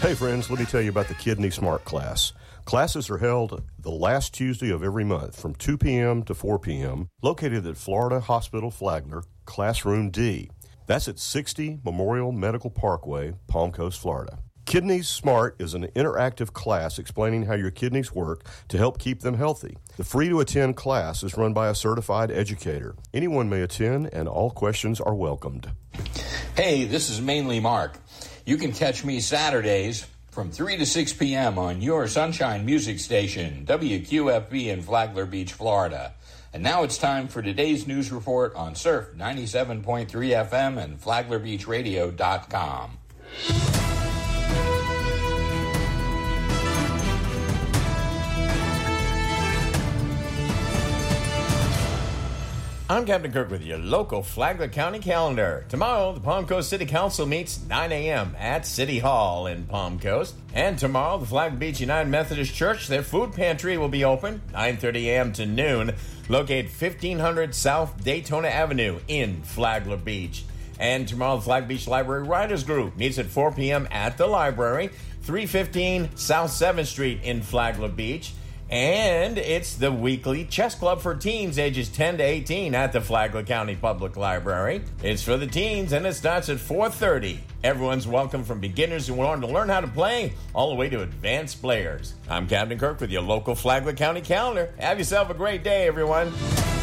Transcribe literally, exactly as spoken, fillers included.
Hey friends, let me tell you about the Kidney Smart class. Classes are held the last Tuesday of every month from two p.m. to four p.m. located at Florida Hospital Flagler, Classroom D. That's at sixty Memorial Medical Parkway, Palm Coast, Florida. Kidneys Smart is an interactive class explaining how your kidneys work to help keep them healthy. The free-to-attend class is run by a certified educator. Anyone may attend, and all questions are welcomed. Hey, this is Mainly Mark. You can catch me Saturdays from three to six p.m. on your Sunshine Music Station, W Q F B in Flagler Beach, Florida. And now it's time for today's news report on Surf ninety-seven point three F M and Flagler Beach Radio dot com. I'm Captain Kirk with your local Flagler County calendar. Tomorrow, the Palm Coast City Council meets nine a.m. at City Hall in Palm Coast. And tomorrow, the Flagler Beach United Methodist Church, their food pantry will be open nine thirty a.m. to noon, located fifteen hundred South Daytona Avenue in Flagler Beach. And tomorrow, the Flagler Beach Library Writers Group meets at four p.m. at the library, three fifteen South seventh Street in Flagler Beach. And it's the weekly chess club for teens ages ten to eighteen at the Flagler County Public Library. It's for the teens, and it starts at four thirty. Everyone's welcome, from beginners who want to learn how to play all the way to advanced players. I'm Captain Kirk with your local Flagler County calendar. Have yourself a great day, everyone.